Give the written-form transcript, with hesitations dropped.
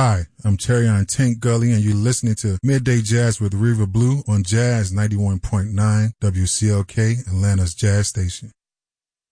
Hi, I'm Terry on Tank Gully, and you're listening to Midday Jazz with Reva Blue on Jazz 91.9 WCLK, Atlanta's Jazz Station.